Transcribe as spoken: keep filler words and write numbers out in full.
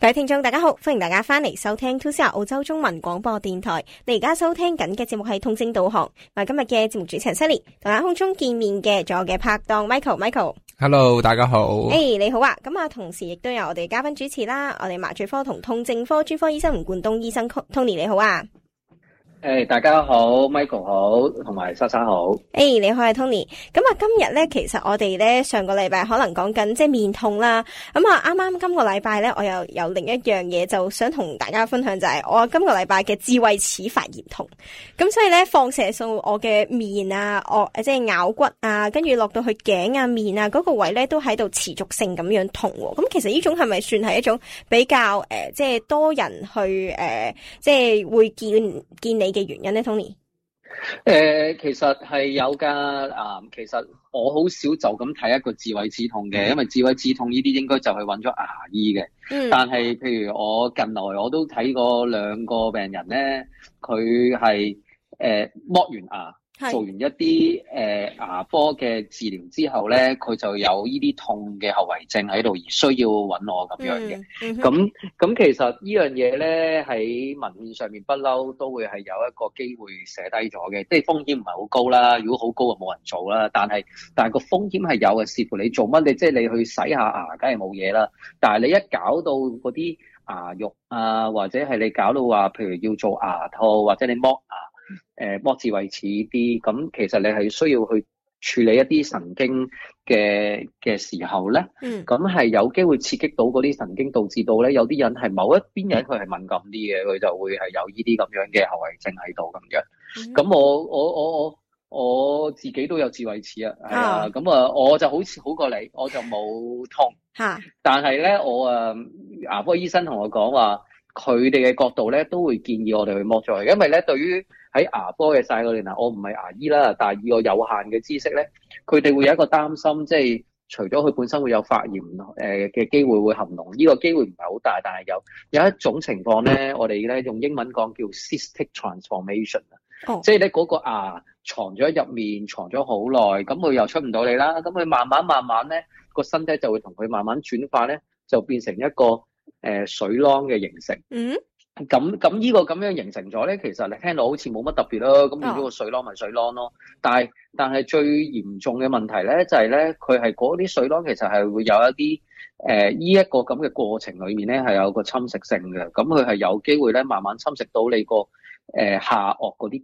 各位聽眾大家好，歡迎大家翻嚟收聽 two C R 澳洲中文廣播電台。你而家收聽緊嘅節目係通證導航，我係今日嘅節目主持人 Sally， 同喺空中見面嘅仲有我嘅拍檔 Michael。Michael，Hello， 大家好。 誒、hey, 你好啊，咁啊，同時亦都有我哋嘉賓主持啦，我哋麻醉科同痛症科專科醫生吳冠東醫生 Tony， 你好啊。 誒、hey, 大家好 ，Michael 好，同埋莎莎好。 誒、hey, 你好啊 Tony， 咁啊今日咧，其實我哋咧上個禮拜可能講緊即係面痛啦，咁啊啱啱今個禮拜咧，我又有另一樣嘢就想同大家分享，就係、是、我今個禮拜嘅智慧齒發炎痛，咁所以咧放射數我嘅面啊，我即係咬骨啊，跟住落到去頸啊面啊嗰、那個位咧都喺度持續性咁樣痛，咁其實呢種係咪算係一種比較誒、呃、即係多人去誒、呃、即係會見見你嘅原因咧 Tony？ 誒、呃，其實係有噶，啊、呃，其實我好少就咁睇一個智慧齒痛嘅，因為智慧齒痛呢啲應該就去揾咗牙醫嘅。嗯。但係譬如我近來我都睇過兩個病人咧，佢係誒剝完牙。做完一啲誒、呃、牙科嘅治療之後咧，佢就有呢啲痛嘅後遺症喺度，而需要揾我咁樣嘅。咁咁、嗯嗯、其實呢樣嘢咧喺文獻上面不嬲都會係有一個機會寫低咗嘅，即係風險唔係好高啦。如果好高就冇人做啦。但係但係個風險係有嘅，視乎你做乜。你即係你去洗下牙，梗係冇嘢啦。但係你一搞到嗰啲牙肉啊，或者係你搞到話，譬如要做牙套或者你剝牙。誒，剝智慧齒啲，咁其實你係需要去處理一啲神經嘅嘅時候咧，咁係、嗯、有機會刺激到嗰啲神經，導致到咧有啲人係某一邊人佢係敏感啲嘅，佢就會係有呢啲咁樣嘅後遺症喺度咁樣。咁、嗯、我我我我我自己都有智慧齒啊，係啊，咁啊我就好似好過你，我就冇痛，啊、但係咧我啊牙科醫生同我講話，佢哋嘅角度咧都會建議我哋去剝咗佢，因為咧對於喺牙科嘅晒嗰年啊，我唔係牙醫啦，但係以我有限嘅知識咧，佢哋會有一個擔心，即係除咗佢本身會有發炎誒嘅機會會含膿，呢個機會唔係好大，但係有有一種情況咧，我哋咧用英文講叫 cystic transformation 啊、哦，即係咧嗰個牙藏咗喺入面，藏咗好耐，咁佢又出唔到嚟啦，咁佢慢慢慢慢咧個身體就會同佢慢慢轉化咧，就變成一個誒、呃、水囊嘅形成。嗯。咁咁呢個咁樣形成咗咧，其實你聽到好似冇乜特別咯，咁變咗個水囊咪水囊咯。但係但係最嚴重嘅問題咧，就係咧佢係嗰啲水囊其實係會有一啲誒呢一個咁嘅過程裏面咧係有個侵蝕性嘅，咁佢係有機會咧慢慢侵蝕到你個誒、呃、下顎嗰啲